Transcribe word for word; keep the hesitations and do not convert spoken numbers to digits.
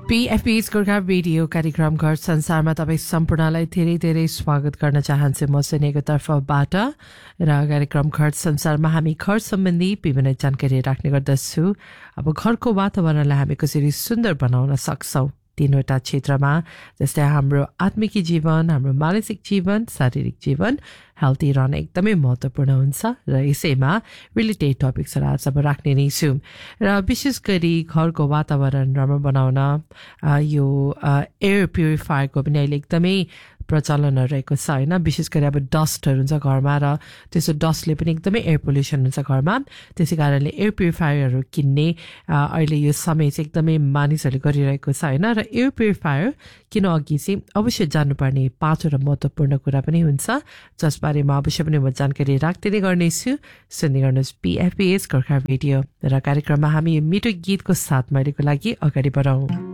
पीएफपीएस Gorkha radio कार्यक्रम घर संसारमा तपाईँ सम्पूर्णलाई धेरै धेरै स्वागत गर्न चाहन्छु म सुनेको तर्फबाट र कार्यक्रम घर संसारमा हामी घर सम्बन्धी विभिन्न जानकारी राख्ने गर्दछु। अब घरको वातावरणलाई हामी कसरी सुन्दर बनाउन सक्छौँ तीनवटा क्षेत्रमा, जस्तै हाम्रो आत्मिक जीवन, हाम्रो मानसिक जीवन, शारीरिक जीवन हेल्दी रहन एकदमै महत्त्वपूर्ण हुन्छ र यसैमा रिलेटेड टपिक्सहरू आज अब राख्ने नै छु। र विशेष गरी घरको वातावरण राम्रो बनाउन यो एयर प्युरिफायरको पनि अहिले एकदमै प्रचलनहरू रहेको छ होइन। विशेष गरी अब डस्टहरू हुन्छ घरमा र त्यसो डस्टले पनि एकदमै एयर पोल्युसन हुन्छ घरमा, त्यसै कारणले एयर प्युरिफायरहरू किन्ने अहिले यो समय चाहिँ एकदमै मानिसहरूले गरिरहेको छ होइन। र एयर प्युरिफायर किन अघि चाहिँ अवश्य जान्नुपर्ने पाँचवटा महत्त्वपूर्ण कुरा पनि हुन्छ, जसबारेमा अवश्य पनि म जानकारी राख्दै नै गर्नेछु। सुन्दै गर्नुहोस् पीएफपीएस गोर्खा रेडियो र कार्यक्रममा हामी मिठो गीतको साथ महिलेको लागि अगाडि बढाउँ।